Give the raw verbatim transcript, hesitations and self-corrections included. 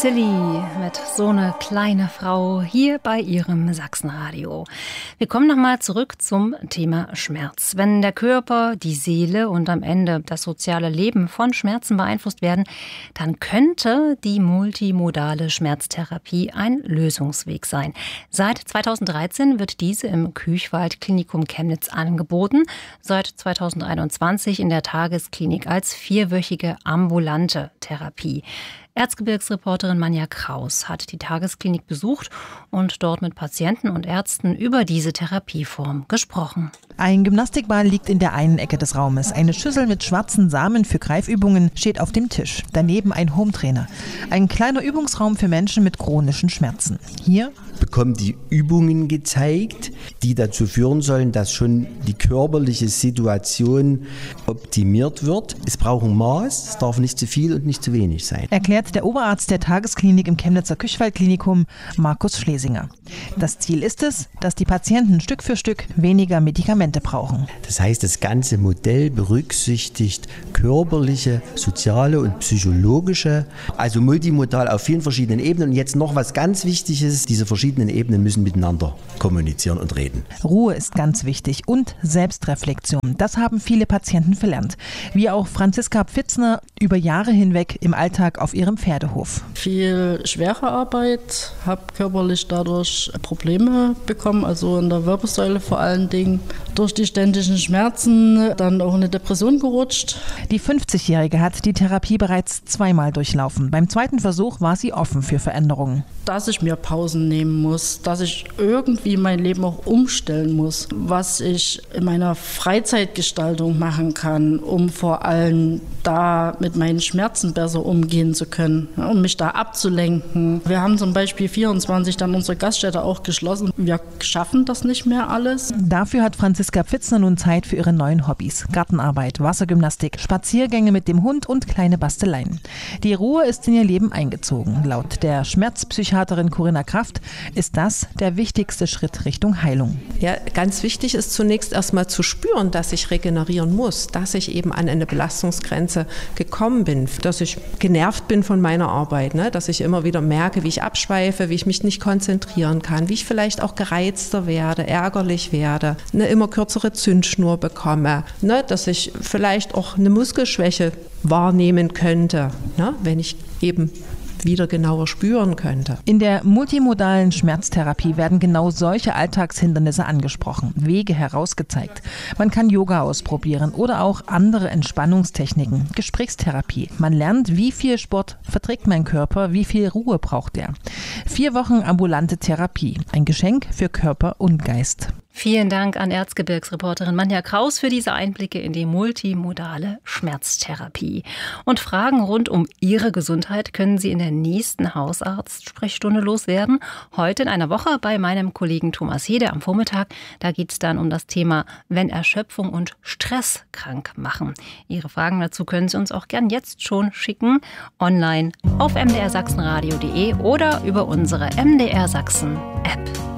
Silly mit So eine kleine Frau hier bei Ihrem Sachsenradio. Wir kommen nochmal zurück zum Thema Schmerz. Wenn der Körper, die Seele und am Ende das soziale Leben von Schmerzen beeinflusst werden, dann könnte die multimodale Schmerztherapie ein Lösungsweg sein. Seit zweitausenddreizehn wird diese im Küchwald Klinikum Chemnitz angeboten, seit zweitausendeinundzwanzig in der Tagesklinik als vierwöchige ambulante Therapie. Erzgebirgsreporterin Manja Kraus hat die Tagesklinik besucht und dort mit Patienten und Ärzten über diese Therapieform gesprochen. Ein Gymnastikball liegt in der einen Ecke des Raumes. Eine Schüssel mit schwarzen Samen für Greifübungen steht auf dem Tisch. Daneben ein Hometrainer. Ein kleiner Übungsraum für Menschen mit chronischen Schmerzen. Hier bekommen die Übungen gezeigt, die dazu führen sollen, dass schon die körperliche Situation optimiert wird. Es braucht ein Maß, es darf nicht zu viel und nicht zu wenig sein. Erklärt der Oberarzt der Tagesklinik im Chemnitzer Küchwald-Klinikum, Markus Schlesinger. Das Ziel ist es, dass die Patienten Stück für Stück weniger Medikamente brauchen. Das heißt, das ganze Modell berücksichtigt körperliche, soziale und psychologische, also multimodal auf vielen verschiedenen Ebenen. Und jetzt noch was ganz Wichtiges, diese verschiedenen Ebenen müssen miteinander kommunizieren und reden. Ruhe ist ganz wichtig und Selbstreflexion. Das haben viele Patienten verlernt. Wie auch Franziska Pfitzner über Jahre hinweg im Alltag auf ihrem Pferdehof. Viel schwere Arbeit, habe körperlich dadurch Probleme bekommen, also in der Wirbelsäule vor allen Dingen. Durch die ständigen Schmerzen dann auch eine Depression gerutscht. Die fünfzigjährige hat die Therapie bereits zweimal durchlaufen. Beim zweiten Versuch war sie offen für Veränderungen. Dass ich mir Pausen nehmen muss, dass ich irgendwie mein Leben auch umstellen muss, was ich in meiner Freizeitgestaltung machen kann, um vor allem da mit meinen Schmerzen besser umgehen zu können, um mich da abzulenken. Wir haben zum Beispiel vierundzwanzig dann unsere Gaststätte auch geschlossen. Wir schaffen das nicht mehr alles. Dafür hat Franziska Pfitzner nun Zeit für ihre neuen Hobbys. Gartenarbeit, Wassergymnastik, Spaziergänge mit dem Hund und kleine Basteleien. Die Ruhe ist in ihr Leben eingezogen. Laut der Schmerzpsychiaterin Corinna Kraft ist das der wichtigste Schritt Richtung Heilung. Ja, ganz wichtig ist zunächst erstmal zu spüren, dass ich regenerieren muss, dass ich eben an eine Belastungsgrenze gekommen bin, dass ich genervt bin von meiner Arbeit, ne? Dass ich immer wieder merke, wie ich abschweife, wie ich mich nicht konzentrieren kann, wie ich vielleicht auch gereizter werde, ärgerlich werde, eine immer kürzere Zündschnur bekomme, ne? Dass ich vielleicht auch eine Muskelschwäche wahrnehmen könnte, ne? Wenn ich eben wieder genauer spüren könnte. In der multimodalen Schmerztherapie werden genau solche Alltagshindernisse angesprochen, Wege herausgezeigt. Man kann Yoga ausprobieren oder auch andere Entspannungstechniken, Gesprächstherapie. Man lernt, wie viel Sport verträgt mein Körper, wie viel Ruhe braucht er. Vier Wochen ambulante Therapie, ein Geschenk für Körper und Geist. Vielen Dank an Erzgebirgsreporterin Manja Kraus für diese Einblicke in die multimodale Schmerztherapie. Und Fragen rund um Ihre Gesundheit können Sie in der nächsten Hausarzt-Sprechstunde loswerden. Heute in einer Woche bei meinem Kollegen Thomas Hede am Vormittag. Da geht es dann um das Thema, wenn Erschöpfung und Stress krank machen. Ihre Fragen dazu können Sie uns auch gern jetzt schon schicken, online auf m d r sachsenradio punkt d e oder über unsere M D R Sachsen App.